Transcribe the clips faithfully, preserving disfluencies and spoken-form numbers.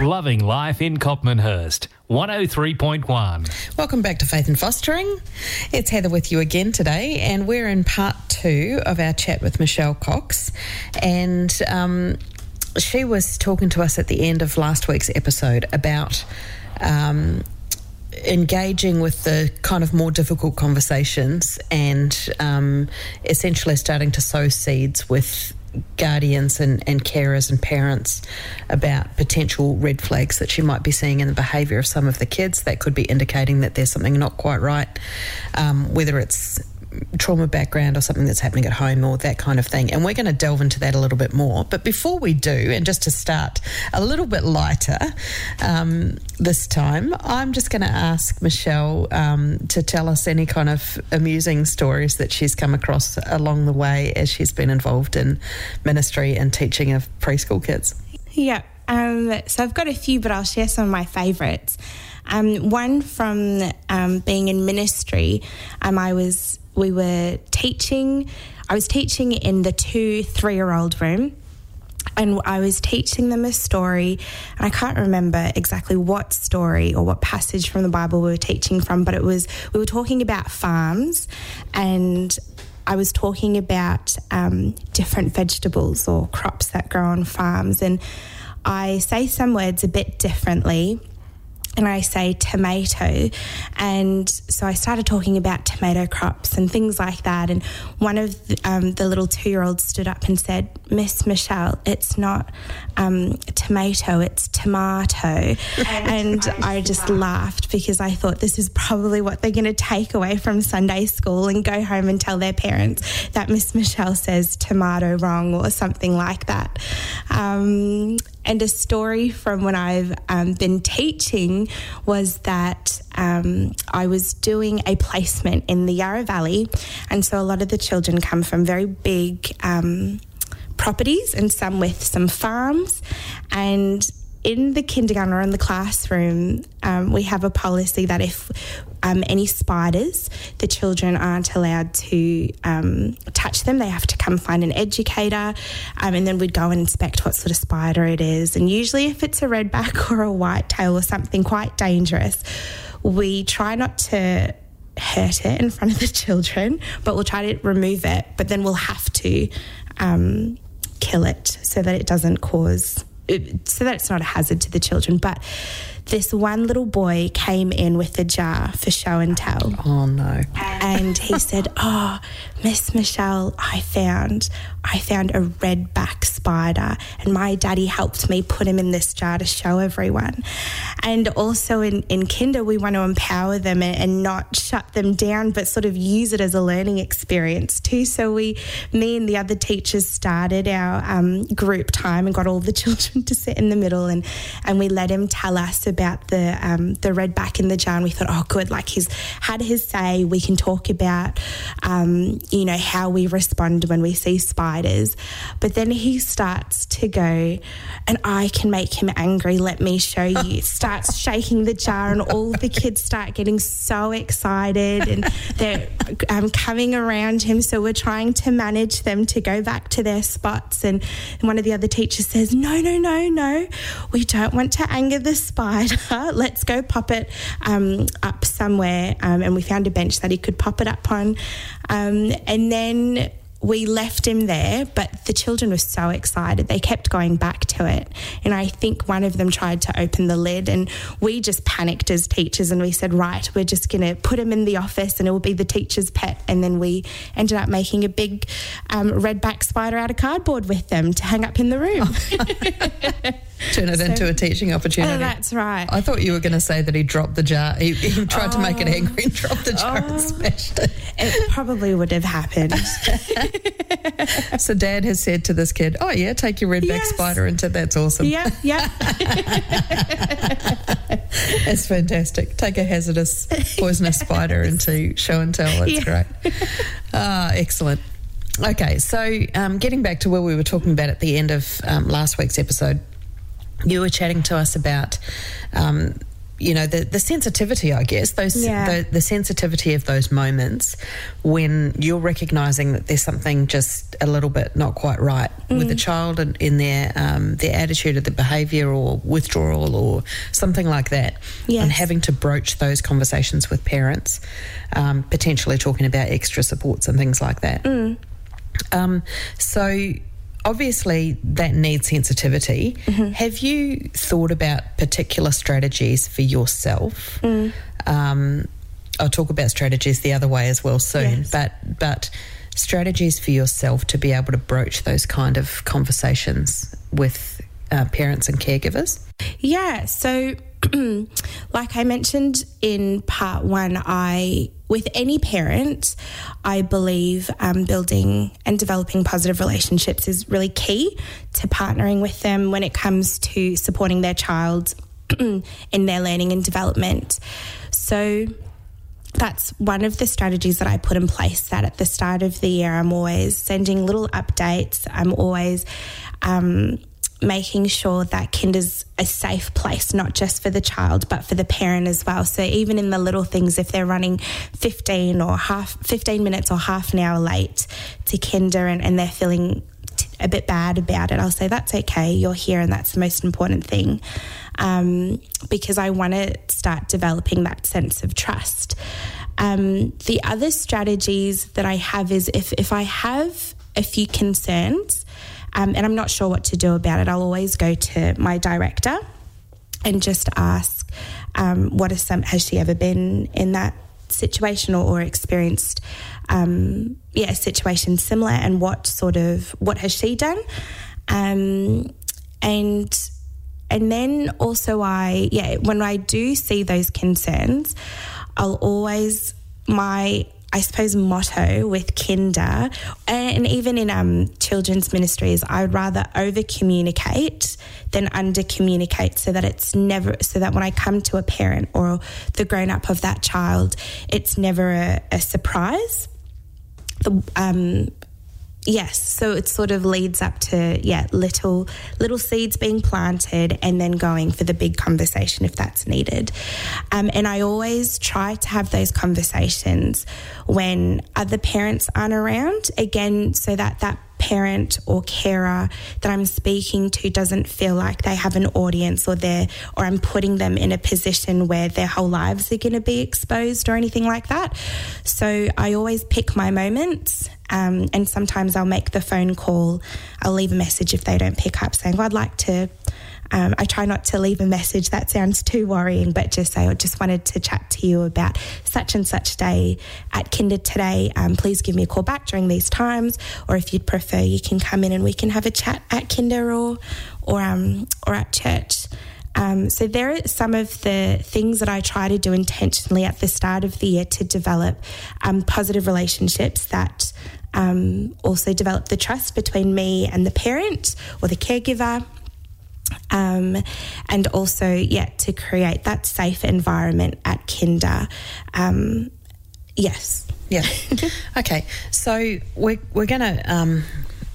Loving life in Copmanhurst. one oh three point one. Welcome back to Faith and Fostering. It's Heather with you again today, and we're in part two of our chat with Michelle Cox. And um, she was talking to us at the end of last week's episode about um, engaging with the kind of more difficult conversations and um, essentially starting to sow seeds with guardians and, and carers and parents about potential red flags that you might be seeing in the behaviour of some of the kids that could be indicating that there's something not quite right, um, whether it's trauma background or something that's happening at home or that kind of thing. And we're going to delve into that a little bit more. But before we do, and just to start a little bit lighter um, this time, I'm just going to ask Michelle um, to tell us any kind of amusing stories that she's come across along the way as she's been involved in ministry and teaching of preschool kids. Yeah, um, so I've got a few, but I'll share some of my favourites. Um, one from um, being in ministry, um, I was we were teaching, I was teaching in the two three-year-old room, and I was teaching them a story, and I can't remember exactly what story or what passage from the Bible we were teaching from, but it was, we were talking about farms, and I was talking about um, different vegetables or crops that grow on farms, and I say some words a bit differently, and I say tomato. And so I started talking about tomato crops and things like that. And one of the, um, the little two-year-olds stood up and said, "Miss Michelle, it's not um, tomato, it's tomato." And, and I just laughed because I thought this is probably what they're going to take away from Sunday school and go home and tell their parents that Miss Michelle says tomato wrong or something like that. Um, and a story from when I've um, been teaching was that um, I was doing a placement in the Yarra Valley, and so a lot of the children come from very big um, properties and some with some farms. And in the kindergarten or in the classroom, um, we have a policy that if um, any spiders, the children aren't allowed to um, touch them. They have to come find an educator, um, and then we'd go and inspect what sort of spider it is. And usually if it's a redback or a whitetail or something quite dangerous, we try not to hurt it in front of the children, but we'll try to remove it, but then we'll have to um, kill it so that it doesn't cause... so that it's not a hazard to the children. But this one little boy came in with a jar for show and tell. Oh, no. And he said, "Oh, Miss Michelle, I found I found a redback spider, and my daddy helped me put him in this jar to show everyone." And also in, in kinder, we want to empower them and, and not shut them down, but sort of use it as a learning experience too. So we, me and the other teachers started our um, group time and got all the children to sit in the middle, and, and we let him tell us about the um, the redback in the jar, and we thought, oh, good, like he's had his say. We can talk about, um, you know, how we respond when we see spiders. But then he starts to go, "And I can make him angry, let me show you." Starts shaking the jar, and all the kids start getting so excited, and they're um, coming around him. So we're trying to manage them to go back to their spots. And one of the other teachers says, no, no, no, no, we don't want to anger the spider. Let's go pop it um, up somewhere. Um, and we found a bench that he could pop it up on. Um, and then we left him there, but the children were so excited. They kept going back to it. And I think one of them tried to open the lid, and we just panicked as teachers, and we said, right, we're just going to put him in the office and it will be the teacher's pet. And then we ended up making a big um, redback spider out of cardboard with them to hang up in the room. Turn it so, into a teaching opportunity. Oh, that's right. I thought you were going to say that he dropped the jar. He, he tried oh, to make it angry and dropped the jar oh, and smashed it. It probably would have happened. So Dad has said to this kid, "Oh yeah, take your redback yes. spider into." That's awesome. Yeah, yeah. It's fantastic. Take a hazardous, poisonous spider into show and tell. That's yeah. great. Ah, excellent. Okay, so um, getting back to where we were talking about at the end of um, last week's episode, you were chatting to us about um, you know, the, the sensitivity, I guess, those Yeah. the, the sensitivity of those moments when you're recognising that there's something just a little bit not quite right Mm. with the child and in their um, their attitude or the behaviour or withdrawal or something like that, Yes. and having to broach those conversations with parents, um, potentially talking about extra supports and things like that. Mm. Um, so obviously that needs sensitivity. Mm-hmm. Have you thought about particular strategies for yourself? Mm. Um, I'll talk about strategies the other way as well soon, Yes. but but strategies for yourself to be able to broach those kind of conversations with uh, parents and caregivers? Yeah, so like I mentioned in part one, I, with any parent, I believe um, building and developing positive relationships is really key to partnering with them when it comes to supporting their child in their learning and development. So that's one of the strategies that I put in place, that at the start of the year I'm always sending little updates. I'm always um, making sure that Kinder's a safe place, not just for the child, but for the parent as well. So even in the little things, if they're running fifteen or half, fifteen minutes or half an hour late to Kinder and, and they're feeling t- a bit bad about it, I'll say, that's okay, you're here and that's the most important thing. Um, because I want to start developing that sense of trust. Um, the other strategies that I have is if, if I have a few concerns, Um, and I'm not sure what to do about it, I'll always go to my director and just ask, um, what is some, has she ever been in that situation or, or experienced, um, yeah, a situation similar, and what sort of, what has she done? Um, and, and then also I, yeah, when I do see those concerns, I'll always, my I suppose, motto with Kinder, and even in um, children's ministries, I would rather over-communicate than under-communicate, so that it's never, so that when I come to a parent or the grown-up of that child, it's never a, a surprise. The, um, yes, so it sort of leads up to, yeah, little little seeds being planted and then going for the big conversation if that's needed. Um, and I always try to have those conversations when other parents aren't around, again, so that that parent or carer that I'm speaking to doesn't feel like they have an audience, or they're, or I'm putting them in a position where their whole lives are going to be exposed or anything like that. So I always pick my moments, um, and sometimes I'll make the phone call. I'll leave a message if they don't pick up, saying, well, I'd like to, um, I try not to leave a message, that sounds too worrying, but just say, I just wanted to chat to you about such and such day at Kinder today. Um, please give me a call back during these times, or if you'd prefer, you can come in and we can have a chat at Kinder or or um or at church. Um, so there are some of the things that I try to do intentionally at the start of the year to develop um, positive relationships that um, also develop the trust between me and the parent or the caregiver. Um, and also, yeah, to create that safe environment at Kinder. Um, yes. Yeah. Okay. So we're, we're going to um,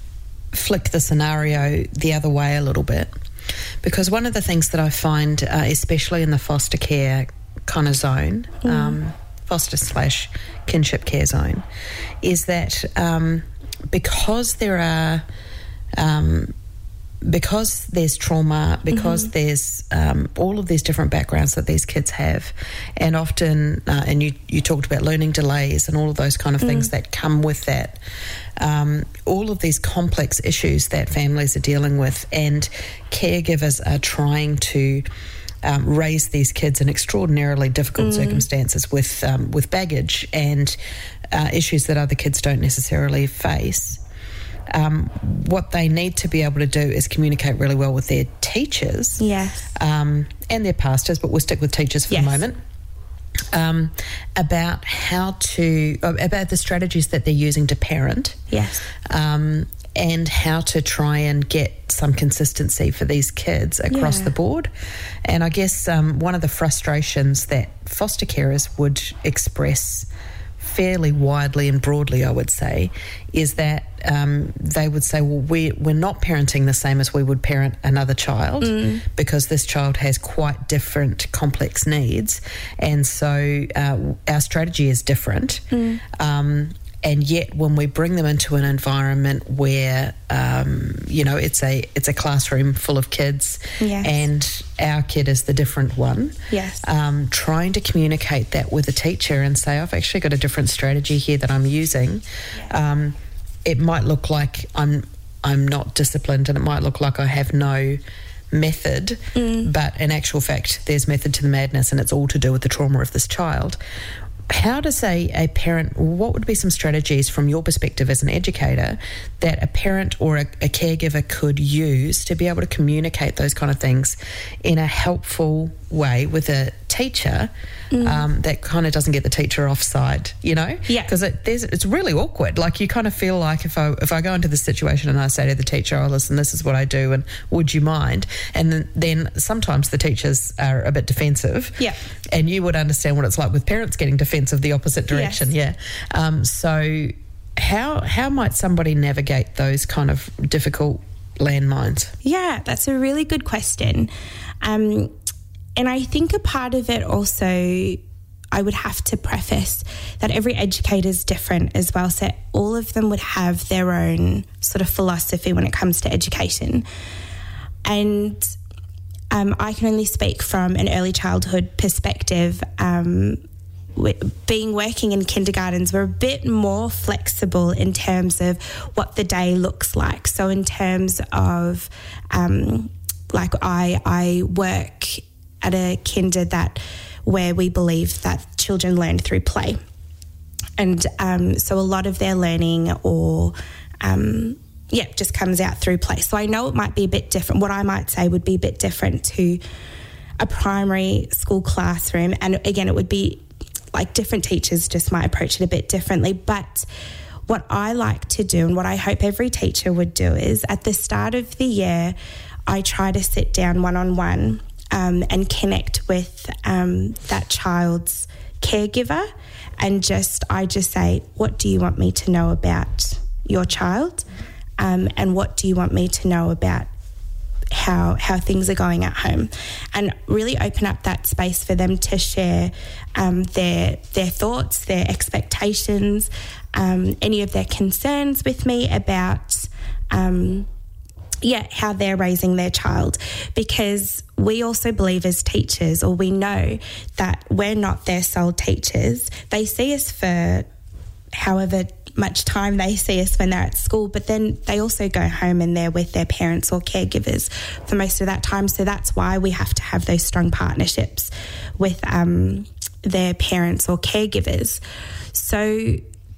flick the scenario the other way a little bit, because one of the things that I find, uh, especially in the foster care kind of zone, mm. um, foster slash kinship care zone, is that um, because there are... Um, because there's trauma, because mm-hmm. there's um, all of these different backgrounds that these kids have, and often, uh, and you, you talked about learning delays and all of those kind of things mm. that come with that, um, all of these complex issues that families are dealing with, and caregivers are trying to um, raise these kids in extraordinarily difficult mm. circumstances with, um, with baggage and uh, issues that other kids don't necessarily face. Um, what they need to be able to do is communicate really well with their teachers, yes, um, and their pastors, but we'll stick with teachers for yes. the moment, um, about how to, about the strategies that they're using to parent, yes, um, and how to try and get some consistency for these kids across yeah. the board. And I guess um, one of the frustrations that foster carers would express fairly widely and broadly, I would say, is that um, they would say, well, we, we're not parenting the same as we would parent another child mm. because this child has quite different complex needs. And so uh, our strategy is different. Mm. Um, and yet when we bring them into an environment where, um, you know, it's a it's a classroom full of kids yes. and our kid is the different one, yes. um, trying to communicate that with a teacher and say, I've actually got a different strategy here that I'm using. Yeah. Um, it might look like I'm I'm not disciplined and it might look like I have no method, mm. but in actual fact, there's method to the madness and it's all to do with the trauma of this child. How does a, a parent, what would be some strategies from your perspective as an educator that a parent or a, a caregiver could use to be able to communicate those kind of things in a helpful way with a teacher mm. um, that kind of doesn't get the teacher offside, you know? Yeah. Because it, it's really awkward. Like you kind of feel like if I if I go into this situation and I say to the teacher, oh, listen, this is what I do and would you mind? And then, then sometimes the teachers are a bit defensive. Yeah. And you would understand what it's like with parents getting defensive the opposite direction. Yes. Yeah. Um, so how how might somebody navigate those kind of difficult landmines? Yeah, that's a really good question. Um, and I think a part of it also, I would have to preface that every educator is different as well. So all of them would have their own sort of philosophy when it comes to education. And um, I can only speak from an early childhood perspective. Um, being working in kindergartens, we're a bit more flexible in terms of what the day looks like. So in terms of, um, like I, I work at a kinder that where we believe that children learn through play. And um, so a lot of their learning or, um, yeah, just comes out through play. So I know it might be a bit different. What I might say would be a bit different to a primary school classroom. And again, it would be like different teachers just might approach it a bit differently. But what I like to do and what I hope every teacher would do is at the start of the year, I try to sit down one-on-one um, and connect with um, that child's caregiver and just, I just say, what do you want me to know about your child? Um, and what do you want me to know about how how things are going at home, and really open up that space for them to share um, their their thoughts, their expectations, um, any of their concerns with me about um, yeah how they're raising their child, because we also believe as teachers, or we know that we're not their sole teachers. They see us for however much time they see us when they're at school, but then they also go home and they're with their parents or caregivers for most of that time. So that's why we have to have those strong partnerships with um, their parents or caregivers. So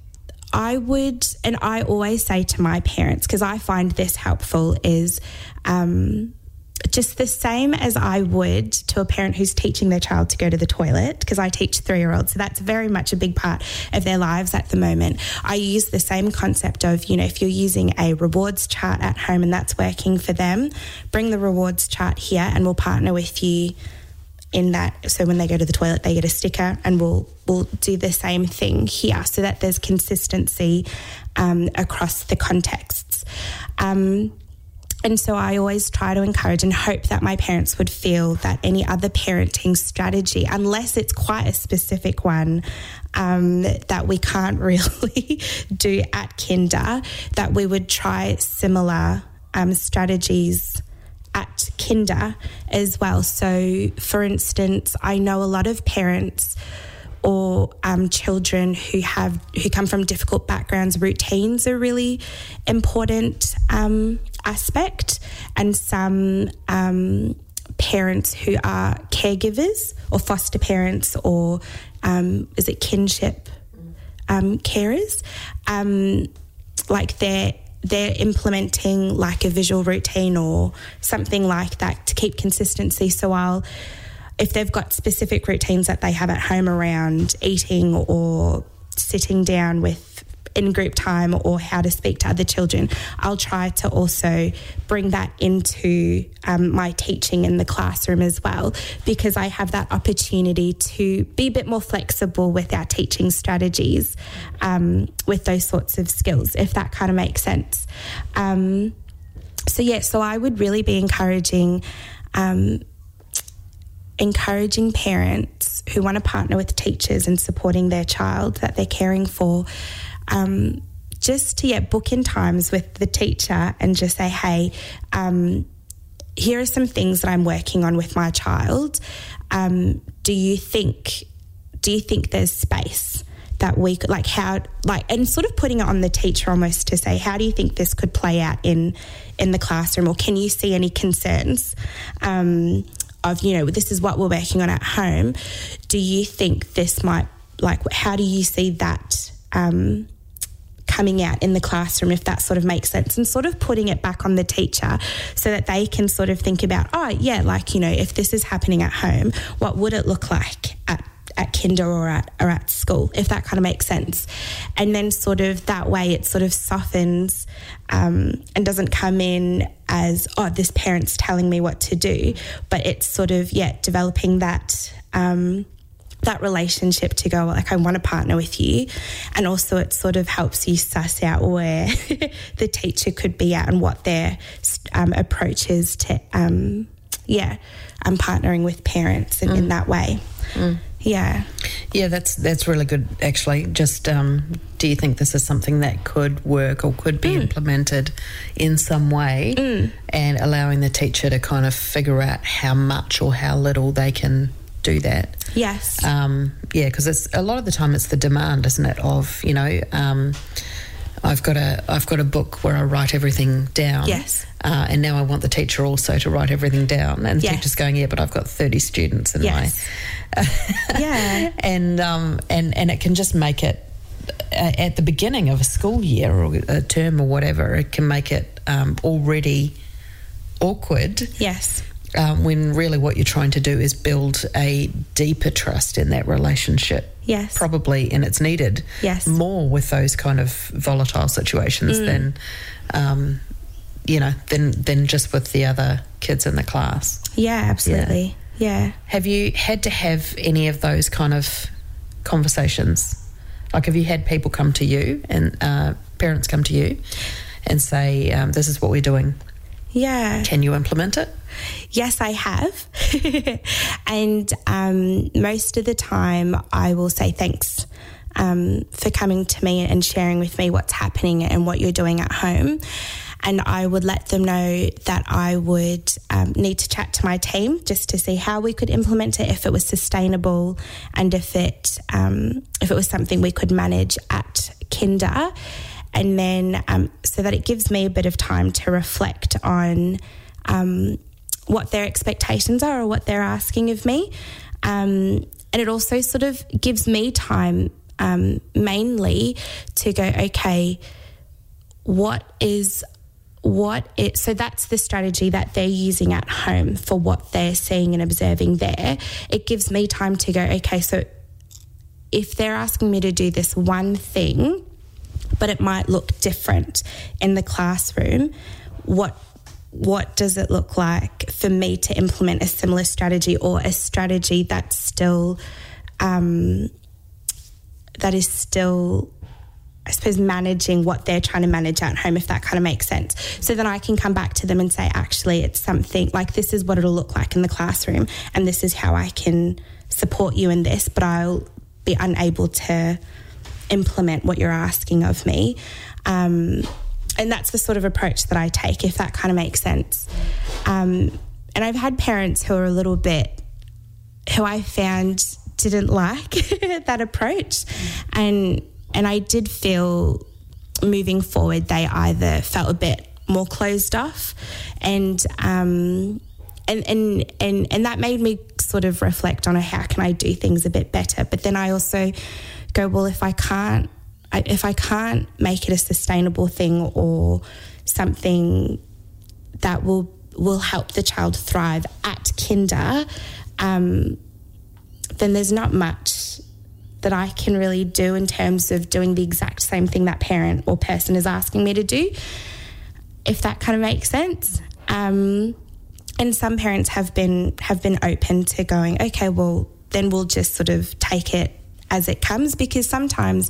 I would, and I always say to my parents, because I find this helpful, is um, just the same as I would to a parent who's teaching their child to go to the toilet, because I teach three-year-olds, so that's very much a big part of their lives at the moment. I use the same concept of, you know, if you're using a rewards chart at home and that's working for them, bring the rewards chart here and we'll partner with you in that. So when they go to the toilet, they get a sticker, and we'll we'll do the same thing here so that there's consistency um, across the contexts. Um And so I always try to encourage and hope that my parents would feel that any other parenting strategy, unless it's quite a specific one um, that we can't really do at kinder, that we would try similar um, strategies at kinder as well. So, for instance, I know a lot of parents or um, children who have who come from difficult backgrounds, routines are really important um, aspect, and some um, parents who are caregivers or foster parents or um, is it kinship um, carers, um, like they're they're implementing like a visual routine or something like that to keep consistency. So I'll, if they've got specific routines that they have at home around eating or sitting down with in group time or how to speak to other children, I'll try to also bring that into um, my teaching in the classroom as well, because I have that opportunity to be a bit more flexible with our teaching strategies um, with those sorts of skills, if that kind of makes sense. Um, so, yeah, so I would really be encouraging um, encouraging parents who want to partner with teachers in supporting their child that they're caring for, um, just to yeah, book in times with the teacher and just say, hey, um, here are some things that I'm working on with my child. Um, do you think, do you think there's space that we could, like how, like, and sort of putting it on the teacher almost to say, how do you think this could play out in, in the classroom, or can you see any concerns? Um, of, you know, this is what we're working on at home. Do you think this might, like, how do you see that um, coming out in the classroom, if that sort of makes sense? And sort of putting it back on the teacher so that they can sort of think about, oh, yeah, like, you know, if this is happening at home, what would it look like at at kinder or at, or at school, if that kind of makes sense. And then sort of that way it sort of softens um, and doesn't come in as, oh, this parent's telling me what to do, but it's sort of, yeah, developing that um, that relationship to go, like, I want to partner with you. And also it sort of helps you suss out where the teacher could be at and what their um, approach is to, um, yeah, um, partnering with parents in, mm. in that way. Mm. Yeah. Yeah, that's that's really good, actually. Just um, do you think this is something that could work or could be mm. implemented in some way, mm. and allowing the teacher to kind of figure out how much or how little they can do that? Yes. Um, yeah, because it's a lot of the time it's the demand, isn't it, of, you know, um, I've got a I've got a book where I write everything down. Yes. Uh, and now I want the teacher also to write everything down. And the yes. teacher's going, yeah, but I've got thirty students in yes. my... yeah. And, um, and, and it can just make it, uh, at the beginning of a school year or a term or whatever, it can make it um, already awkward. Yes. Um, when really what you're trying to do is build a deeper trust in that relationship. Yes. Probably, and it's needed yes. more with those kind of volatile situations mm. than, um, you know, than, than just with the other kids in the class. Yeah, absolutely. Yeah. yeah. Have you had to have any of those kind of conversations? Like, have you had people come to you and uh, parents come to you and say, um, this is what we're doing? Yeah. Can you implement it? Yes, I have. And um, most of the time I will say thanks um, for coming to me and sharing with me what's happening and what you're doing at home. And I would let them know that I would um, need to chat to my team just to see how we could implement it, if it was sustainable, and if it um, if it was something we could manage at kinder. And then um, so that it gives me a bit of time to reflect on um, what their expectations are or what they're asking of me. Um, and it also sort of gives me time um, mainly to go, okay, what is... What it, so that's the strategy that they're using at home for what they're seeing and observing there. It gives me time to go, okay, so if they're asking me to do this one thing, but it might look different in the classroom, what what does it look like for me to implement a similar strategy, or a strategy that's still um, that is still, I suppose, managing what they're trying to manage at home, if that kind of makes sense. So then I can come back to them and say, actually, it's something like, this is what it'll look like in the classroom, and this is how I can support you in this, but I'll be unable to implement what you're asking of me. Um, and that's the sort of approach that I take, if that kind of makes sense. Um, and I've had parents who are a little bit, who I found didn't like that approach. And And I did feel moving forward they either felt a bit more closed off, and um, and, and and and that made me sort of reflect on how can I do things a bit better. But then I also go, well, if I can't, if I can't make it a sustainable thing or something that will will help the child thrive at kinder, um, then there's not much that I can really do in terms of doing the exact same thing that parent or person is asking me to do, if that kind of makes sense. Um, and some parents have been have been open to going, okay, well, then we'll just sort of take it as it comes, because sometimes,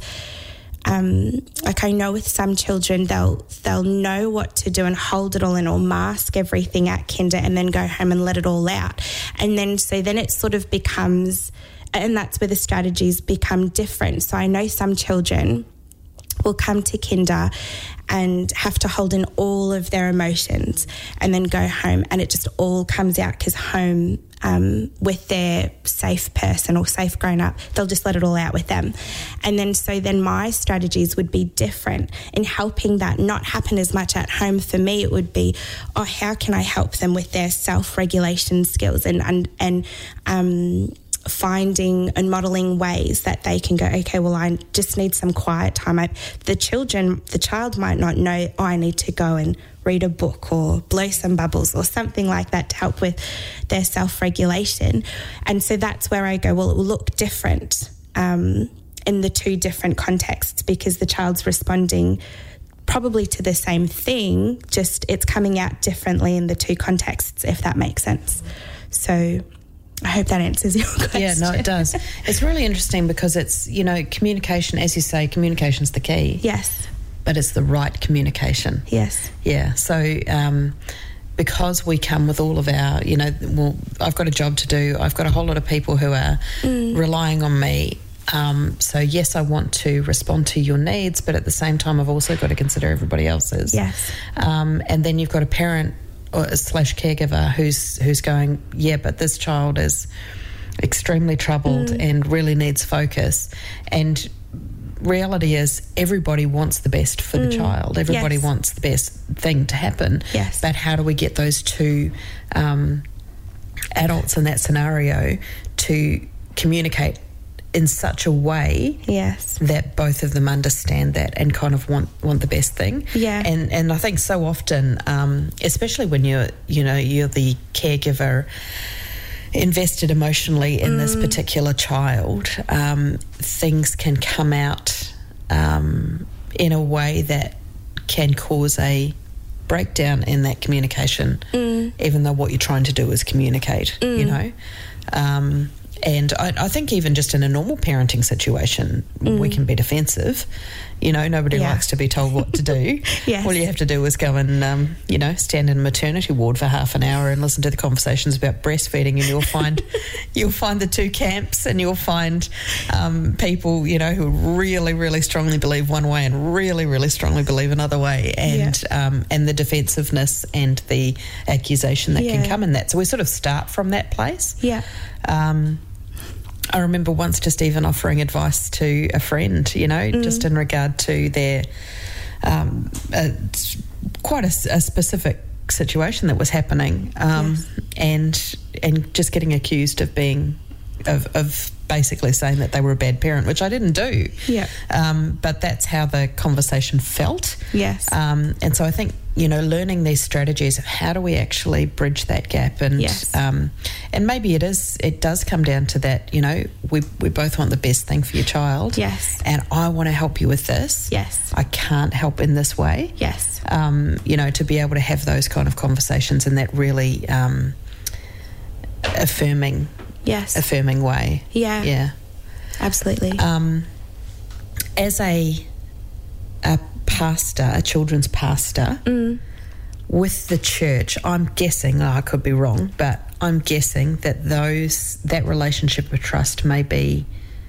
um, like I know with some children, they'll they'll know what to do and hold it all in or mask everything at kinder and then go home and let it all out. And then so then it sort of becomes... And that's where the strategies become different. So I know some children will come to kinder and have to hold in all of their emotions and then go home, and it just all comes out because home um, with their safe person or safe grown-up, they'll just let it all out with them. And then so then my strategies would be different in helping that not happen as much at home. For me, it would be, oh, how can I help them with their self-regulation skills and, and, and um finding and modelling ways that they can go, okay, well, I just need some quiet time. I, the children, the child might not know, oh, I need to go and read a book or blow some bubbles or something like that to help with their self-regulation. And so that's where I go, well, it will look different um, in the two different contexts, because the child's responding probably to the same thing, just it's coming out differently in the two contexts, if that makes sense. So I hope that answers your question. Yeah, no, it does. It's really interesting because it's, you know, communication, as you say, communication's the key. Yes. But it's the right communication. Yes. Yeah, so um, because we come with all of our, you know, well, I've got a job to do, I've got a whole lot of people who are mm. relying on me. Um, so, yes, I want to respond to your needs, but at the same time I've also got to consider everybody else's. Yes. Um, and then you've got a parent or slash caregiver who's who's going, yeah, but this child is extremely troubled mm. and really needs focus. And reality is everybody wants the best for mm. the child. Everybody yes. wants the best thing to happen. Yes. But how do we get those two um, adults in that scenario to communicate in such a way yes. that both of them understand that and kind of want, want the best thing. Yeah. And and I think so often, um, especially when you're, you know, you're the caregiver invested emotionally in mm. this particular child, um, things can come out um, in a way that can cause a breakdown in that communication, mm. even though what you're trying to do is communicate, mm. you know. Um And I, I think even just in a normal parenting situation, mm. we can be defensive. You know, nobody yeah. likes to be told what to do. Yes. All you have to do is go and, um, you know, stand in a maternity ward for half an hour and listen to the conversations about breastfeeding, and you'll find you'll find the two camps, and you'll find um, people, you know, who really, really strongly believe one way and really, really strongly believe another way, and yeah. um, and the defensiveness and the accusation that yeah. can come in that. So we sort of start from that place. Yeah. Um, I remember once just even offering advice to a friend, you know, mm. just in regard to their um, a, quite a, a specific situation that was happening, um, yes. and and just getting accused of being of, of basically saying that they were a bad parent, which I didn't do. Yeah. Um, but that's how the conversation felt. Yes. Um, and so I think, you know, learning these strategies of how do we actually bridge that gap, and yes. um, and maybe it is it does come down to that, you know, we we both want the best thing for your child. Yes. And I want to help you with this. Yes. I can't help in this way. Yes. Um, you know, to be able to have those kind of conversations in that really um, affirming yes. affirming way. Yeah. Yeah. Absolutely. Um, as a a pastor, a children's pastor, mm. with the church, I'm guessing, oh, I could be wrong, but I'm guessing that those that relationship of trust may be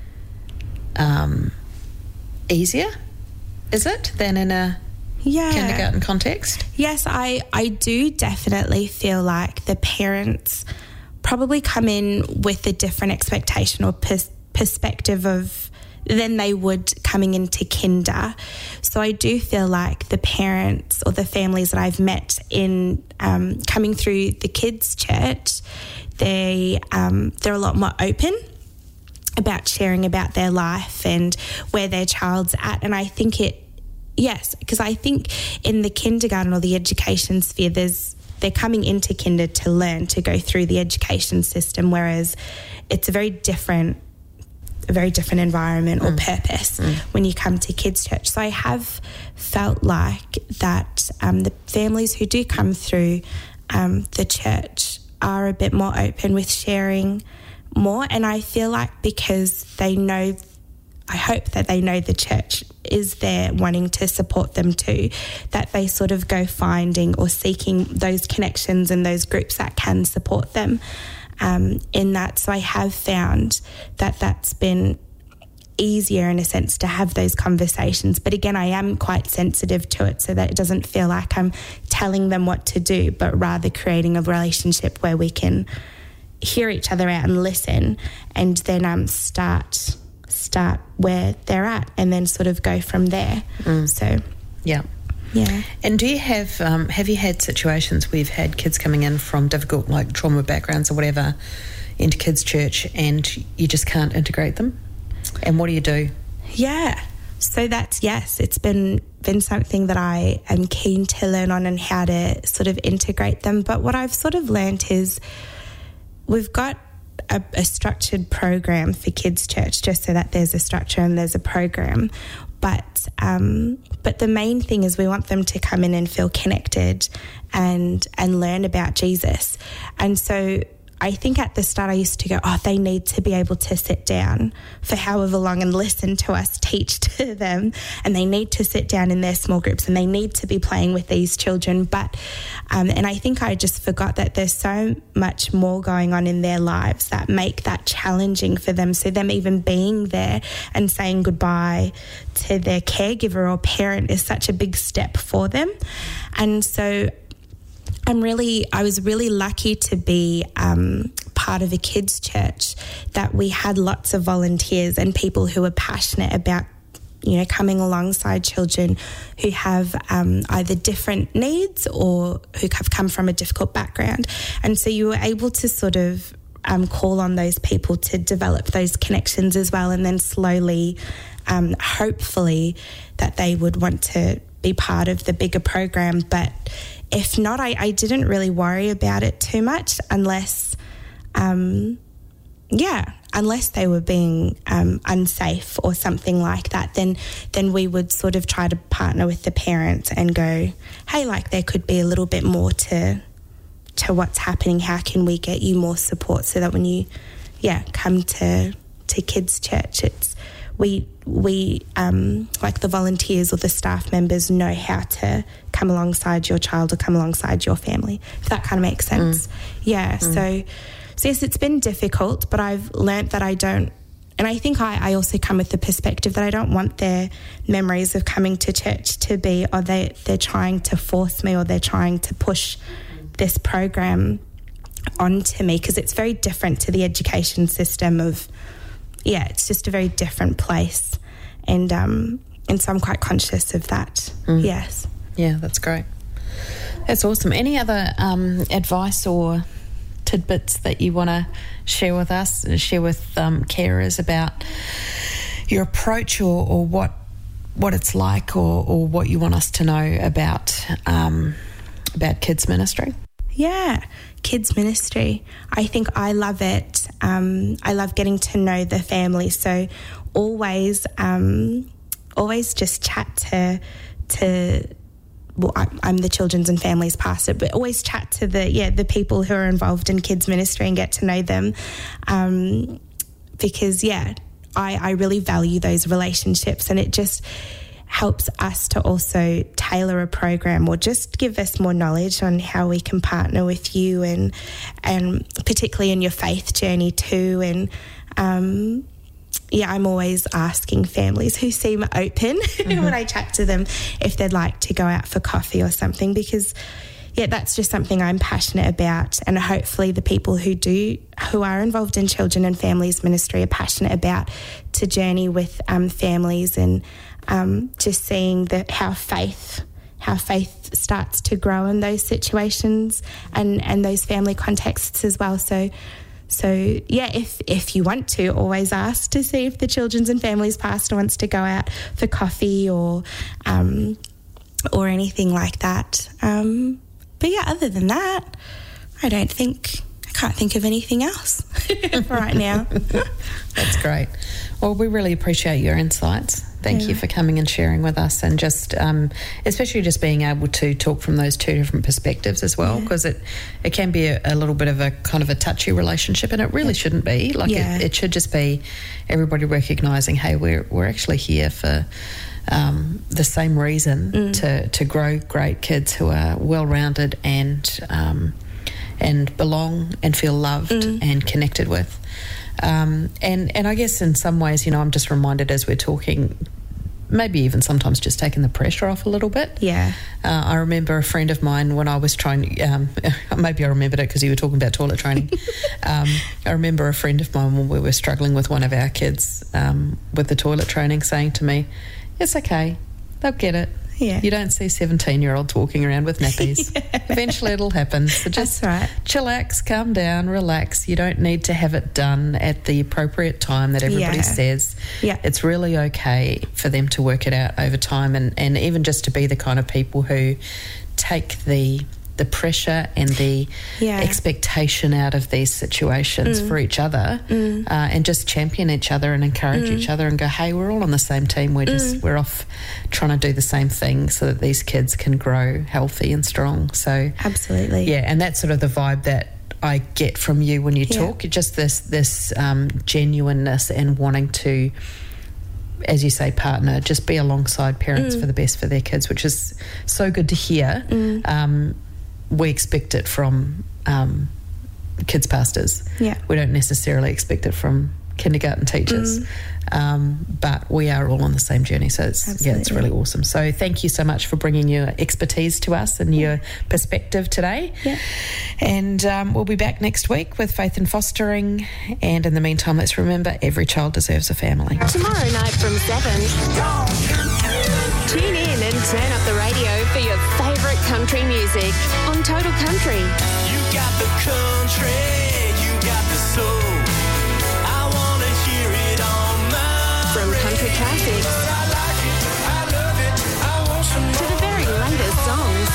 um, easier, is it, than in a yeah. kindergarten context? Yes, I, I do definitely feel like the parents probably come in with a different expectation or pers- perspective of than they would coming into kinder. So I do feel like the parents or the families that I've met in um, coming through the kids' church, they um, they're a lot more open about sharing about their life and where their child's at. And I think it, yes, because I think in the kindergarten or the education sphere, there's they're coming into kinder to learn, to go through the education system, whereas it's a very different a very different environment or mm. purpose mm. when you come to kids' church. So I have felt like that um, the families who do come through um, the church are a bit more open with sharing more. And I feel like because they know, I hope that they know the church is there wanting to support them too, that they sort of go finding or seeking those connections and those groups that can support them um, in that. So I have found that that's been easier in a sense to have those conversations. But again, I am quite sensitive to it so that it doesn't feel like I'm telling them what to do, but rather creating a relationship where we can hear each other out and listen, and then um, start start where they're at and then sort of go from there. Mm. So, yeah. Yeah. And do you have, um, have you had situations where you've had kids coming in from difficult, like trauma backgrounds or whatever, into kids' church and you just can't integrate them? And what do you do? Yeah. So that's, yes, it's been been something that I am keen to learn on and how to sort of integrate them. But what I've sort of learned is we've got a, a structured program for kids' church, just so that there's a structure and there's a program. But um, but the main thing is we want them to come in and feel connected and and learn about Jesus. And so I think at the start I used to go, oh, they need to be able to sit down for however long and listen to us teach to them, and they need to sit down in their small groups and they need to be playing with these children. But, um, and I think I just forgot that there's so much more going on in their lives that make that challenging for them. So them even being there and saying goodbye to their caregiver or parent is such a big step for them. And so I'm really, I was really lucky to be um, part of a kids' church that we had lots of volunteers and people who were passionate about, you know, coming alongside children who have um, either different needs or who have come from a difficult background. And so you were able to sort of um, call on those people to develop those connections as well, and then slowly, um, hopefully, that they would want to be part of the bigger program. But if not, I, I didn't really worry about it too much unless, um, yeah, unless they were being um, unsafe or something like that, then then we would sort of try to partner with the parents and go, hey, like there could be a little bit more to to what's happening. How can we get you more support so that when you, yeah, come to to kids' church, it's we we um, like the volunteers or the staff members know how to come alongside your child or come alongside your family, if that kind of makes sense. Mm. Yeah, mm. so so yes, it's been difficult, but I've learnt that I don't, and I think I, I also come with the perspective that I don't want their memories of coming to church to be, or they, they're trying to force me or they're trying to push this program onto me, because it's very different to the education system of, yeah, it's just a very different place. And um, and so I'm quite conscious of that, mm. yes. Yeah, that's great. That's awesome. Any other um, advice or tidbits that you want to share with us, share with um, carers about your approach, or, or what what it's like, or, or what you want us to know about um, about kids ministry? Yeah, kids ministry. I think I love it. Um, I love getting to know the family. So always, um, always just chat to to. Well, I'm the children's and families pastor, but always chat to the yeah the people who are involved in kids ministry and get to know them, um, because yeah, I, I really value those relationships, and it just helps us to also tailor a program or just give us more knowledge on how we can partner with you, and and particularly in your faith journey too. And um, yeah, I'm always asking families who seem open mm-hmm. when I chat to them if they'd like to go out for coffee or something, because yeah, that's just something I'm passionate about, and hopefully the people who do, who are involved in children and families ministry are passionate about, to journey with um, families, and um, just seeing that how faith, how faith starts to grow in those situations and, and those family contexts as well. So, so yeah, if if you want to, always ask to see if the children's and families pastor wants to go out for coffee or um, or anything like that. Um, But yeah, other than that, I don't think, I can't think of anything else right now. That's great. Well, we really appreciate your insights. Thank yeah. you for coming and sharing with us, and just um, especially just being able to talk from those two different perspectives as well, because yeah. it, it can be a, a little bit of a kind of a touchy relationship, and it really yeah. shouldn't be. Like yeah. it, it should just be everybody recognising, hey, we're we're actually here for um, the same reason mm. to to grow great kids who are well rounded and um, and belong and feel loved mm. and connected with. Um, and, and I guess in some ways, you know, I'm just reminded as we're talking, maybe even sometimes just taking the pressure off a little bit. Yeah. Uh, I remember a friend of mine when I was trying, um, maybe I remembered it because you were talking about toilet training. um, I remember a friend of mine when we were struggling with one of our kids um, with the toilet training saying to me, it's okay, they'll get it. Yeah. You don't see seventeen-year-olds walking around with nappies. yeah. Eventually it'll happen. So just That's right. chillax, calm down, relax. You don't need to have it done at the appropriate time that everybody yeah. says. Yeah. It's really okay for them to work it out over time, and, and even just to be the kind of people who take the the pressure and the yeah. expectation out of these situations mm. for each other mm. uh, and just champion each other and encourage mm. each other and go, hey, we're all on the same team. We're just, mm. we're off trying to do the same thing so that these kids can grow healthy and strong. So absolutely. Yeah, and that's sort of the vibe that I get from you when you yeah. talk. Just this, this um, genuineness and wanting to, as you say, partner, just be alongside parents mm. for the best for their kids, which is so good to hear. Mm. Um, we expect it from um, kids pastors. Yeah. We don't necessarily expect it from kindergarten teachers, mm. um, but we are all on the same journey. So it's Absolutely. yeah, it's really awesome. So thank you so much for bringing your expertise to us and your perspective today. Yeah. And um, we'll be back next week with Faith in Fostering. And in the meantime, let's remember every child deserves a family. Tomorrow night from seven. Tune in and turn up the radio for your favourite country music on Total Country. You got the country, you got the soul. I want to hear it on my From country classics I like it, I love it, I want some to the very latest songs.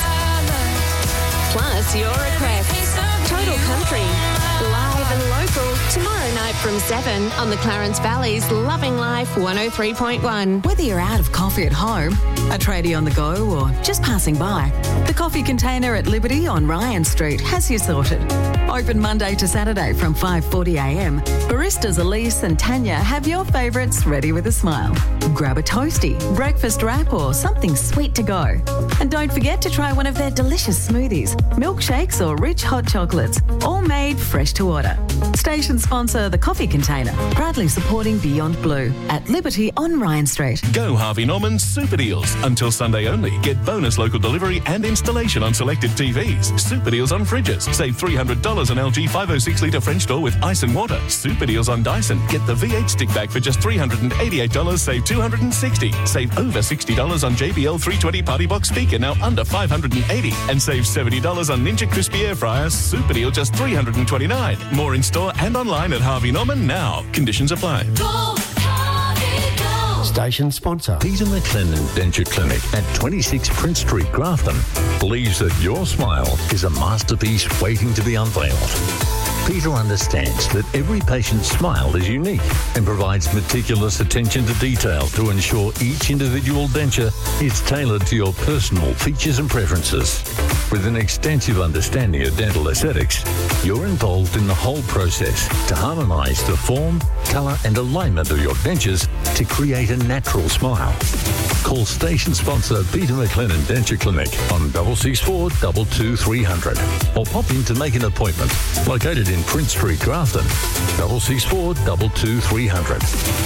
Plus your requests. Total Country. Live and local. Tomorrow night from seven on the Clarence Valley's Loving Life one oh three point one. Whether you're out of coffee at home, a tradie on the go, or just passing by, the coffee container at Liberty on Ryan Street has you sorted. Open Monday to Saturday from five forty a m. Baristas Elise and Tanya have your favourites ready with a smile. Grab a toasty, breakfast wrap, or something sweet to go. And don't forget to try one of their delicious smoothies, milkshakes, or rich hot chocolates, all made fresh to order. Station sponsor The Coffee Container, proudly supporting Beyond Blue at Liberty on Ryan Street. Go Harvey Norman's Super Deals. Until Sunday only. Get bonus local delivery and installation on selected T Vs. Super Deals on fridges. Save three hundred dollars on L G five oh six litre French door with ice and water. Super Deals on Dyson. Get the V eight stick bag for just three hundred eighty-eight dollars. Save two hundred sixty dollars. Save over sixty dollars on J B L three twenty Party Box speaker, now under five hundred eighty dollars. And save seventy dollars on Ninja Crispy Air Fryer. Super Deal just three hundred twenty-nine dollars. More in store and online at Harvey Norman now. Conditions apply. Go, Harvey, go. Station sponsor. Peter McLennan Denture Clinic at twenty-six Prince Street, Grafton, believes that your smile is a masterpiece waiting to be unveiled. Peter understands that every patient's smile is unique and provides meticulous attention to detail to ensure each individual denture is tailored to your personal features and preferences. With an extensive understanding of dental aesthetics, you're involved in the whole process to harmonise the form, colour and alignment of your dentures to create a natural smile. Call station sponsor Peter McLennan Denture Clinic on double six four two two three hundred or pop in to make an appointment. Located in Prince Street, Grafton, double six four two two three hundred.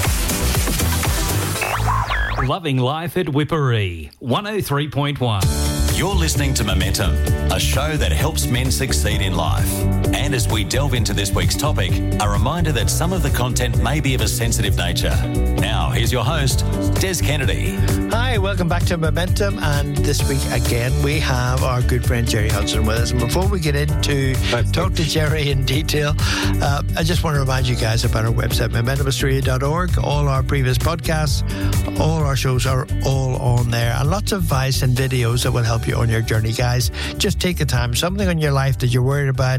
Loving Life at Whipperee, one oh three point one. You're listening to Momentum, a show that helps men succeed in life. And as we delve into this week's topic, a reminder that some of the content may be of a sensitive nature. Now, here's your host, Des Kennedy. Hi, welcome back to Momentum. And this week, again, we have our good friend Jerry Hudson with us. And before we get into That's talk to Jerry in detail, uh, I just want to remind you guys about our website, momentum australia dot org. All our previous podcasts, all our shows are all on there. And lots of advice and videos that will help you on your journey, guys. Just take the time. Something in your life that you're worried about,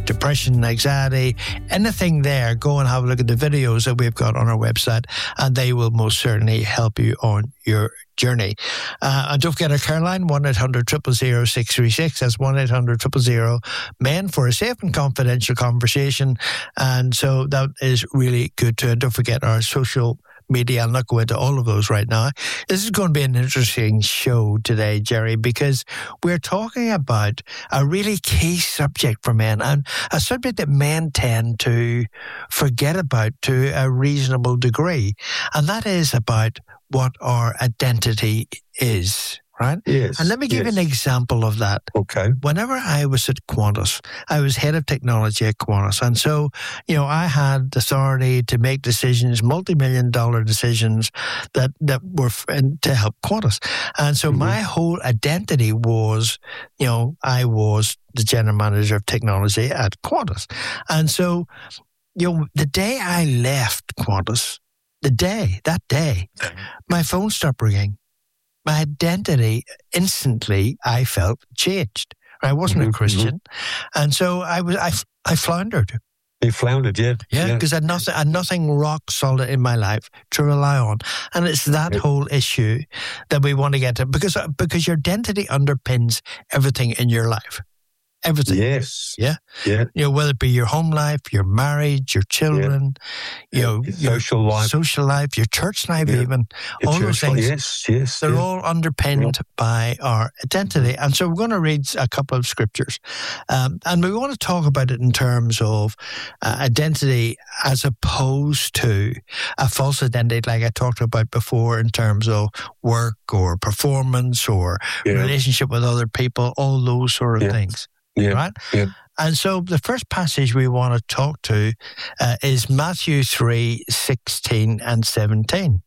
depression, anxiety, anything there, go and have a look at the videos that we've got on our website, and they will most certainly help you on your journey. Uh, and don't forget our care line, one eight hundred, zero zero zero, six three six. That's one eight hundred, zero zero zero, men for a safe and confidential conversation. And so that is really good too. And don't forget our social media. I'll not go into all of those right now. This is going to be an interesting show today, Jerry, because we're talking about a really key subject for men, and a subject that men tend to forget about to a reasonable degree. And that is about what our identity is, right? Yes. And let me give yes. you an example of that. Okay. Whenever I was at Qantas, I was head of technology at Qantas. And so, you know, I had authority to make decisions, multi-million dollar decisions that, that were f- and to help Qantas. And so mm-hmm. my whole identity was, you know, I was the general manager of technology at Qantas. And so, you know, the day I left Qantas, the day, that day, my phone stopped ringing. My identity, instantly, I felt changed. I wasn't mm-hmm, a Christian. Mm-hmm. And so I was, I, I floundered. You floundered, yeah. Yeah, because yeah. I had nothing, I had nothing rock solid in my life to rely on. And it's that yeah. whole issue that we want to get to, because, because your identity underpins everything in your life. Everything. Yes. Yeah. Yeah. You know, whether it be your home life, your marriage, your children, yeah. you know, your social your life, social life, your church life, yeah. even your all those things. Yes, yes. They're yeah. all underpinned yeah. by our identity. And so we're going to read a couple of scriptures. Um, and we want to talk about it in terms of uh, identity as opposed to a false identity, like I talked about before, in terms of work or performance or yeah. relationship with other people, all those sort of yeah. things. Yeah. Right? Yeah. And so the first passage we want to talk to uh, is Matthew three, sixteen and seventeen.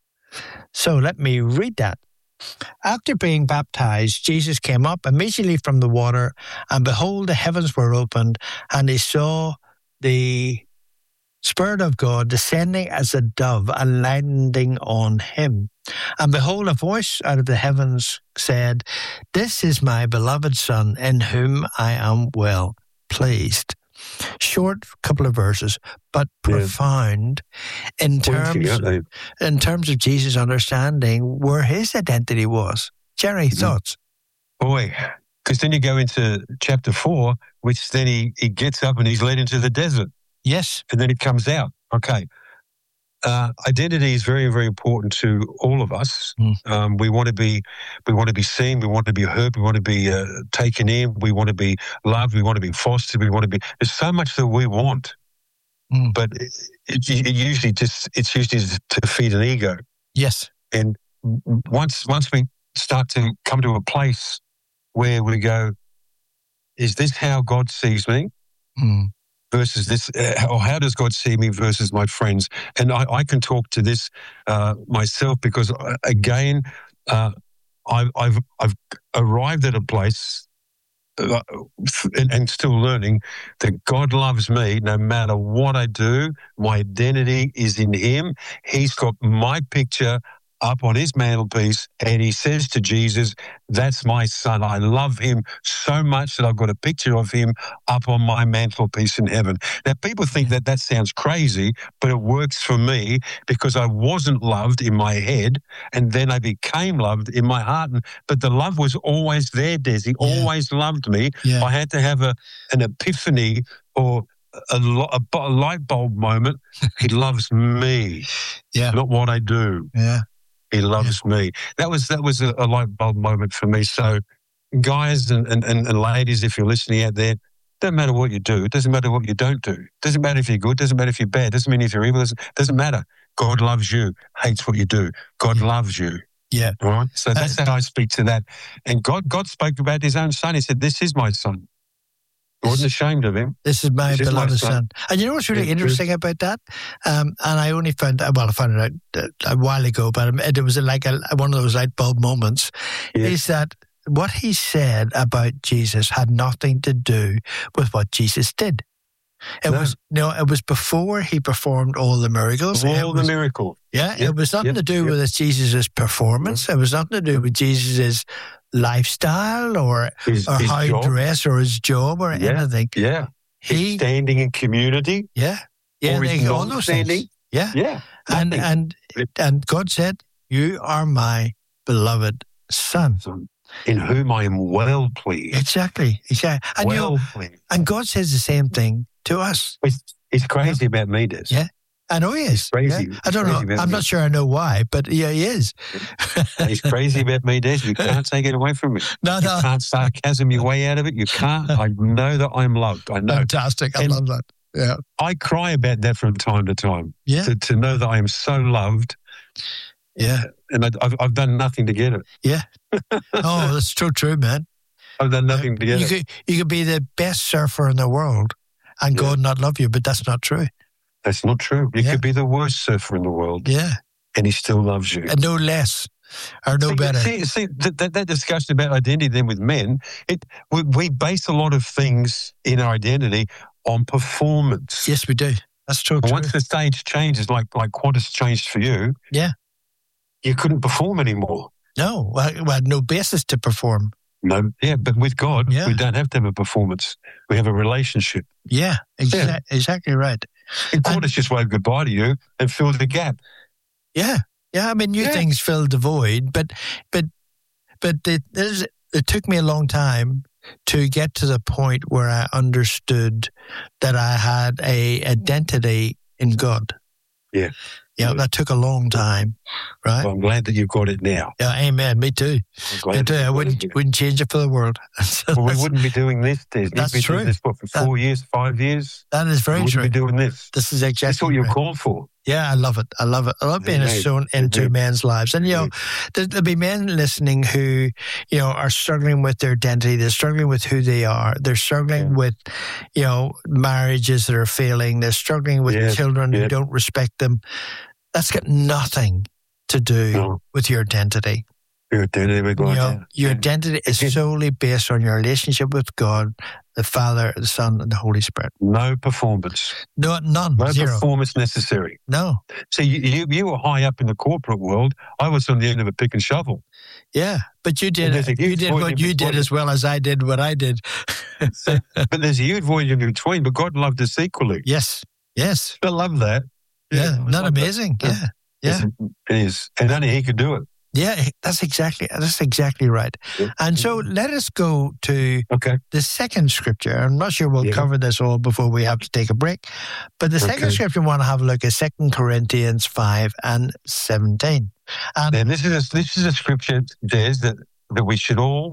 So let me read that. After being baptized, Jesus came up immediately from the water, and behold, the heavens were opened, and he saw the Spirit of God descending as a dove and landing on him. And behold, a voice out of the heavens said, "This is my beloved Son, in whom I am well pleased." Short couple of verses, but profound yeah. in terms out, in terms of Jesus' understanding where his identity was. Jerry, mm. thoughts? Boy, because then you go into chapter four, which then he, he gets up and he's led into the desert. Yes. And then it comes out. Okay. Uh, identity is very, very important to all of us. Mm. Um, we want to be, we want to be seen. We want to be heard. We want to be uh, taken in. We want to be loved. We want to be fostered. We want to be. There's so much that we want, mm. but it, it, it usually just it's usually to feed an ego. Yes. And once once we start to come to a place where we go, is this how God sees me? Mm. Versus this, uh, or how does God see me versus my friends? And I, I can talk to this uh, myself because, uh, again, uh, I've, I've I've arrived at a place uh, and, and still learning that God loves me no matter what I do. My identity is in Him. He's got my picture up on his mantelpiece, and he says to Jesus, "That's my son. I love him so much that I've got a picture of him up on my mantelpiece in heaven." Now, people think that that sounds crazy, but it works for me because I wasn't loved in my head, and then I became loved in my heart. But the love was always there, Des. He yeah. always loved me. Yeah. I had to have a an epiphany or a, a, a light bulb moment. He loves me, yeah, not what I do. Yeah. He loves yeah. me. That was that was a, a light bulb moment for me. So, guys and, and, and ladies, if you're listening out there, doesn't matter what you do. It doesn't matter what you don't do. It doesn't matter if you're good. It doesn't matter if you're bad. It doesn't mean if you're evil. It doesn't matter. God loves you. Hates what you do. God yeah. loves you. Yeah. All right. So that's uh, how I speak to that. And God, God spoke about His own Son. He said, "This is my Son." I wasn't ashamed of him. This is my this beloved is my son. son. And you know what's really yeah, interesting about that? Um, and I only found, well, I found it out a while ago, but it was like a, one of those light bulb moments, yeah. is that what he said about Jesus had nothing to do with what Jesus did. It no. was, you know, it was before he performed all the miracles. All was, the miracles. Yeah, yep. it was nothing yep. to do yep. with Jesus' performance. Yep. It was nothing to do with Jesus' lifestyle or, his, or his how job. he dressed or his job or yeah. anything. Yeah. He standing in community. Yeah. Yeah, or there he's you go, all not those standing. things. Yeah. Yeah. And nothing. and and God said, "You are my beloved son." In whom I am well pleased. Exactly. Exactly. And, you well know, pleased. and God says the same thing to us. He's, he's crazy about me, Des. Yeah. I know he is. He's crazy. Yeah. I don't He's crazy know. about I'm me. not sure I know why, but yeah, he is. He's crazy about me, Des. You can't take it away from me. No, you no. can't sarcasm your way out of it. You can't. I know that I'm loved. I know. Fantastic. I And love that. Yeah. I cry about that from time to time. Yeah. To, to know that I am so loved. Yeah. And I, I've, I've done nothing to get it. Yeah. Oh, that's so true, man. I've done nothing to get You it. could, you could be the best surfer in the world and Yeah. God not love you, but that's not true. That's not true. You Yeah. could be the worst surfer in the world. Yeah. And he still loves you. And no less or no see, better. See, see that, that, that discussion about identity then with men, it we, we base a lot of things in our identity on performance. Yes, we do. That's true. And true. once the stage changes, like like Qantas changed for you, Yeah. you couldn't perform anymore. No, we had- we had no basis to perform. No, yeah, but with God, Yeah. we don't have to have a performance. We have a relationship. Yeah, exa- Yeah. exactly right. And Qantas just waved goodbye to you and filled the gap. Yeah, yeah. I mean, new Yeah. things filled the void, but but but it, there's, it took me a long time to get to the point where I understood that I had a identity in God. Yeah. Yeah, that took a long time, right? Well, I'm glad that you've got it now. Yeah, amen. Me too. I'm glad Me that too. you've I got wouldn't it now. wouldn't change it for the world. So Well, we that's- wouldn't be doing this, Des. You've That's been true. doing this what, for That- four years, five years? that is We very wouldn't true. be doing this. This is That's exactly what you're right. called for. Yeah, I love it. I love it. I love being Indeed. sown into Indeed. men's lives. And, you know, Indeed. there, there'll be men listening who, you know, are struggling with their identity. They're struggling with who they are. They're struggling Yeah. with, you know, marriages that are failing. They're struggling with Yeah. children who Yeah. don't respect them. That's got nothing to do No. with your identity. Your identity with You God. know, yeah. your Yeah. identity is Yeah. solely based on your relationship with God, the Father, the Son, and the Holy Spirit. No performance. No, none. No Zero. performance necessary. No. See, you, you, you were high up in the corporate world. I was on the end of a pick and shovel. Yeah, but you did there's a you huge did void what in you did between. as well as I did what I did. But there's a huge void in between, but God loved us equally. Yes, yes, I love that. yeah, I not love that. amazing. Yeah, yeah, It is. And only He could do it. yeah. That's exactly that's exactly right. Yeah. And so let us go to Okay. the second scripture. I'm not sure we'll Yeah. cover this all before we have to take a break, but the second Okay. scripture we want to have a look at Second Corinthians five and seventeen. And And this is a, this is a scripture, Des, that, that we should all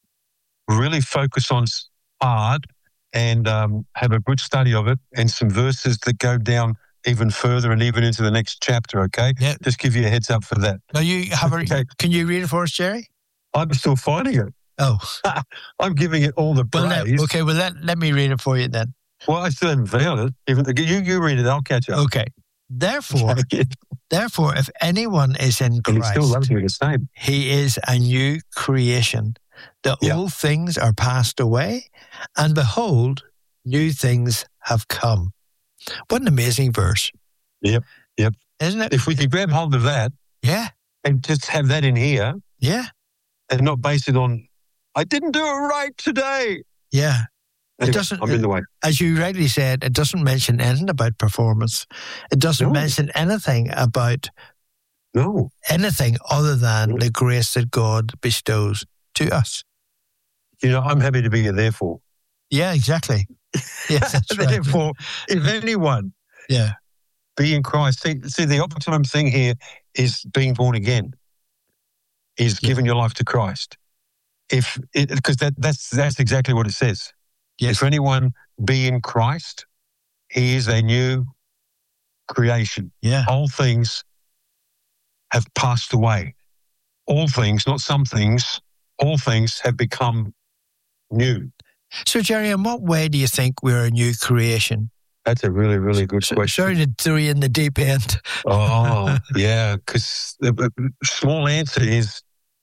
really focus on s- hard and um, have a good study of it, and some verses that go down even further and even into the next chapter, okay? Yeah. Just give you a heads up for that. now you have a, Okay. can you read it for us, Jerry? I'm still finding it. Oh, I'm giving it all the well, let, praise. okay. Well, let let me read it for you then. Well, I still haven't found it. Even you, you read it, I'll catch up. Okay. Therefore, therefore, if anyone is in And he still Christ, loves me the same. he is a new creation. The Yeah. old things are passed away, and behold, new things have come. What an amazing verse. Yep, yep. Isn't it? If we could grab hold of that Yeah, and just have that in here yeah, and not base it on, I didn't do it right today. yeah. Anyway, doesn't- I'm in the way. As you rightly said, it doesn't mention anything about performance. It doesn't No. mention anything about No. anything other than No. the grace that God bestows to us. You know, I'm happy to be here, therefore. Yeah, exactly. Yes, that's right. Therefore, if anyone Yeah, be in Christ, see, see, the optimum thing here is being born again, is giving your life to Christ. If because that that's that's exactly what it says. yes, If anyone be in Christ, he is a new creation. yeah. All things have passed away. All things, not some things, all things have become new. So, Jerry, in what way do you think we're a new creation? That's a really, really good So- question. Sorry to throw you in the deep end. Oh, yeah, because the, the small answer is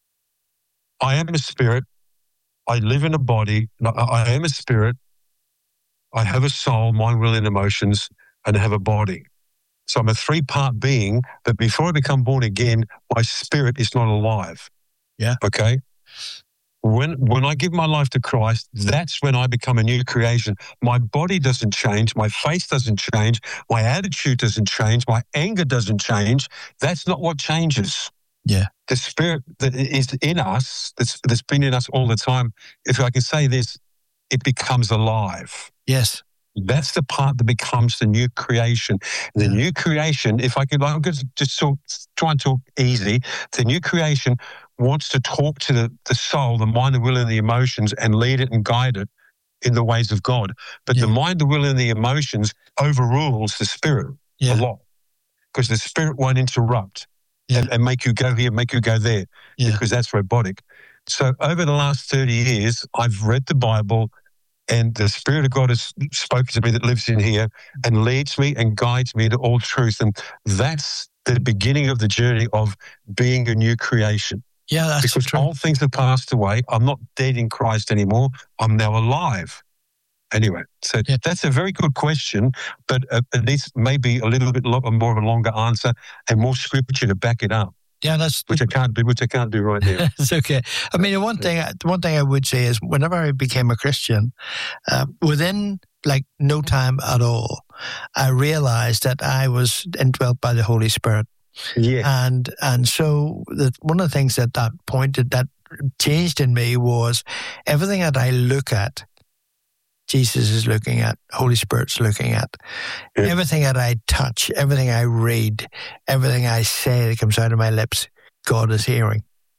I am a spirit. I live in a body. I, I am a spirit. I have a soul, mind, will, and emotions, and I have a body. So I'm a three part being, but before I become born again, my spirit is not alive. Yeah. Okay. When when I give my life to Christ, that's when I become a new creation. My body doesn't change. My face doesn't change. My attitude doesn't change. My anger doesn't change. That's not what changes. Yeah. The Spirit that is in us, that's, that's been in us all the time, if I can say this, it becomes alive. Yes. That's the part that becomes the new creation. The new creation, if I could, I'm going to just talk, try and talk easy. The new creation wants to talk to the, the soul, the mind, the will, and the emotions, and lead it and guide it in the ways of God. But yeah. the mind, the will, and the emotions overrules the spirit yeah. a lot, because the spirit won't interrupt yeah. and, and make you go here, make you go there, yeah. because that's robotic. So over the last thirty years, I've read the Bible, and the Spirit of God has spoken to me that lives in here and leads me and guides me to all truth. And that's the beginning of the journey of being a new creation. Yeah, that's because true. all things have passed away. I'm not dead in Christ anymore. I'm now alive. Anyway, so yeah. that's a very good question, but uh, at least maybe a little bit lo- more of a longer answer and more scripture to back it up. Yeah, that's which I can't do. Which I can't do right now. It's okay. I mean, the one thing, one thing I would say is, whenever I became a Christian, uh, within like no time at all, I realized that I was indwelt by the Holy Spirit. Yeah, and and so the, one of the things that that pointed that changed in me was everything that I look at, Jesus is looking at, Holy Spirit's looking at. Yeah. Everything that I touch, everything I read, everything I say that comes out of my lips, God is hearing.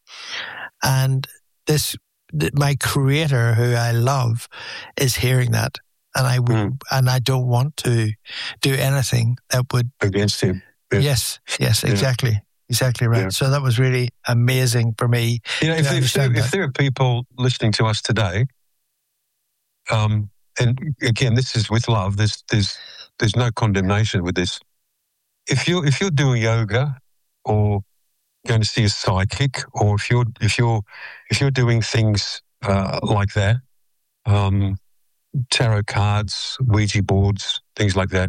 And this, my Creator, who I love, is hearing that. And I would, mm. and I don't want to do anything that would against Him. Yeah. Yes, yes, exactly. Yeah. Exactly right. Yeah. So that was really amazing for me. You know, if, if, there, if there are people listening to us today, um, and again, this is with love. There's there's there's no condemnation with this. If you if you're doing yoga, or going to see a psychic, or if you're if you're if you're doing things uh, like that, um, tarot cards, Ouija boards, things like that,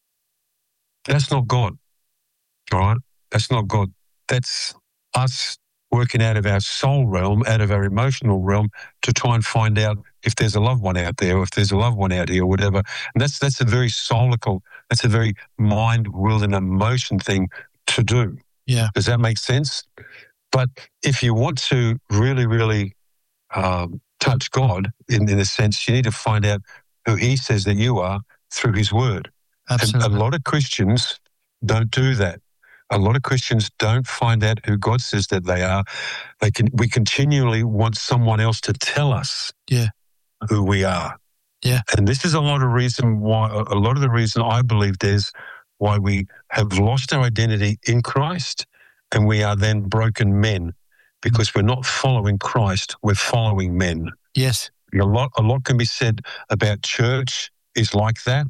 that's not God. All right, that's not God. That's us working out of our soul realm, out of our emotional realm, to try and find out if there's a loved one out there, or if there's a loved one out here, or whatever. And that's that's a very soulical, that's a very mind, will, and emotion thing to do. Yeah. Does that make sense? But if you want to really, really um, touch God, in, in a sense, you need to find out who He says that you are through His Word. Absolutely. And a lot of Christians don't do that. A lot of Christians don't find out who God says that they are. They can. We continually want someone else to tell us yeah. who we are. Yeah. And this is a lot of reason why, a lot of the reason I believe there's why we have lost our identity in Christ, and we are then broken men, because we're not following Christ, we're following men. Yes. A lot, a lot can be said about church is like that.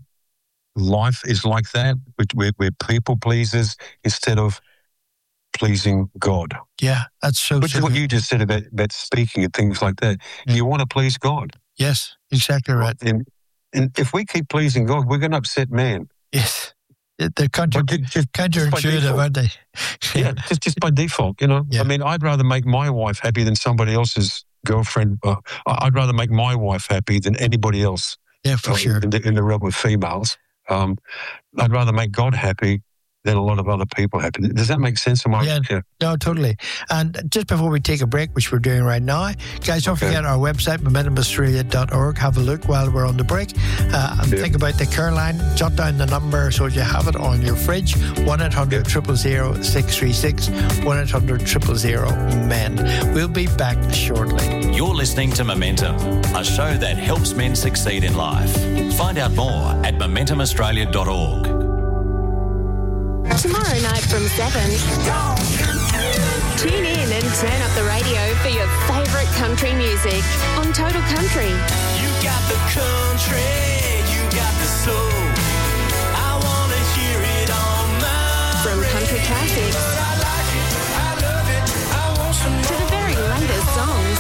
Life is like that. We're, we're people pleasers instead of pleasing God. Yeah, that's so Which so is what good. you just said about, about speaking and things like that. Yeah. You want to please God. Yes, exactly right. And, and if we keep pleasing God, we're going to upset man. Yes. They're counter, just, just, counterintuitive, just aren't they? yeah, just, just by default, you know. Yeah. I mean, I'd rather make my wife happy than somebody else's girlfriend. Uh, I'd rather make my wife happy than anybody else. Yeah, for uh, sure. In the, in the realm of females. Um, I'd rather make God happy than a lot of other people happy. Does that make sense? Am I, yeah, yeah, no, totally. And just before we take a break, which we're doing right now, guys, don't okay. forget our website, momentum australia dot org. Have a look while we're on the break. Uh, and yeah. think about the care line. Jot down the number so you have it on your fridge. one eight hundred, zero zero zero, six three six. one eight hundred, zero zero zero, men. We'll be back shortly. You're listening to Momentum, a show that helps men succeed in life. Find out more at momentum australia dot org. Tomorrow night from seven, tune in and turn up the radio for your favourite country music on Total Country. You got the country, you got the soul. I want to hear it on my From country classics I like it, I love it, I want some to the very latest songs.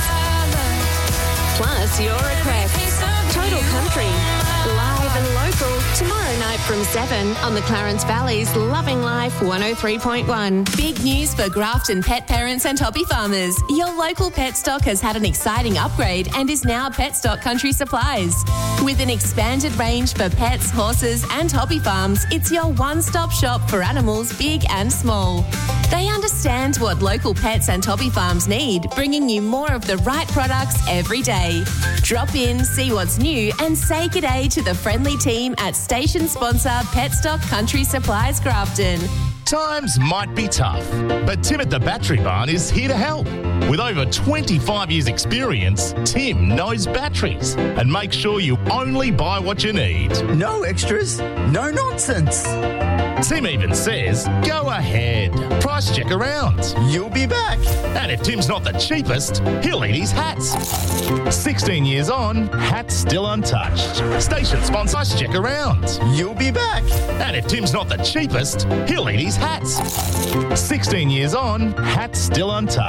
Plus your requests. Total Country, live and local, tomorrow night from from seven on the Clarence Valley's Loving Life one oh three point one. Big news for Grafton pet parents and hobby farmers. Your local pet stock has had an exciting upgrade and is now Petstock Country Supplies. With an expanded range for pets, horses and hobby farms, it's your one-stop shop for animals big and small. They understand what local pets and hobby farms need, bringing you more of the right products every day. Drop in, see what's new and say g'day to the friendly team at station sponsor Petstock Country Supplies Grafton. Times might be tough, but Tim at the Battery Barn is here to help. With over twenty-five years experience, Tim knows batteries and makes sure you only buy what you need. No extras, no nonsense. Tim even says, go ahead, price check around. You'll be back. And if Tim's not the cheapest, he'll eat his hats. sixteen years on, hats still untouched. Station sponsor, price check around. You'll be back. And if Tim's not the cheapest, he'll eat his hats. sixteen years on, hats still untouched.